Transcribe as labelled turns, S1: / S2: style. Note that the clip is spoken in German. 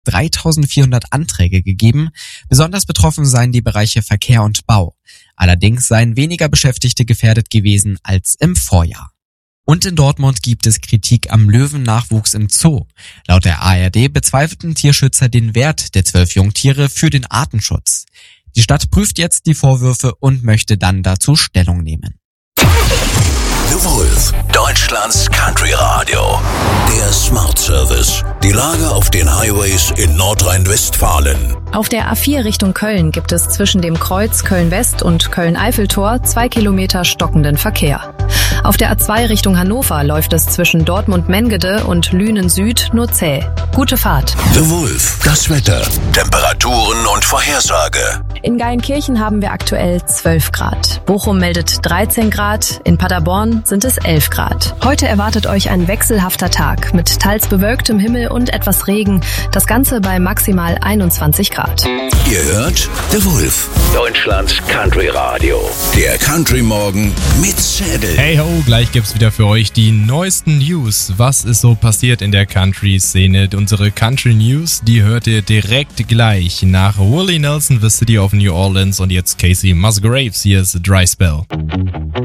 S1: 3.400 Anträge gegeben. Besonders betroffen seien die Bereiche Verkehr und Bau. Allerdings seien weniger Beschäftigte gefährdet gewesen als im Vorjahr. Und in Dortmund gibt es Kritik am Löwennachwuchs im Zoo. Laut der ARD bezweifelten Tierschützer den Wert der 12 Jungtiere für den Artenschutz. Die Stadt prüft jetzt die Vorwürfe und möchte dann dazu Stellung nehmen.
S2: The Wolf, Deutschlands Country Radio. Der Smart Service. Die Lage auf den Highways in Nordrhein-Westfalen.
S3: Auf der A4 Richtung Köln gibt es zwischen dem Kreuz Köln-West und Köln-Eiffeltor 2 Kilometer stockenden Verkehr. Auf der A2 Richtung Hannover läuft es zwischen Dortmund-Mengede und Lünen-Süd nur zäh. Gute Fahrt.
S2: The Wolf, das Wetter, Temperaturen und Vorhersage.
S3: In Geilenkirchen haben wir aktuell 12 Grad. Bochum meldet 13 Grad, in Paderborn sind es 11 Grad. Heute erwartet euch ein wechselhafter Tag mit teils bewölktem Himmel und etwas Regen. Das Ganze bei maximal 21 Grad.
S2: Ihr hört The Wolf, Deutschlands Country Radio. Der Country Morgen mit Zädel.
S4: Hey ho, gleich gibt's wieder für euch die neuesten News. Was ist so passiert in der Country-Szene? Unsere Country News, die hört ihr direkt gleich. Nach Willie Nelson, The City of New Orleans und jetzt Casey Musgraves. Hier ist Dry Spell.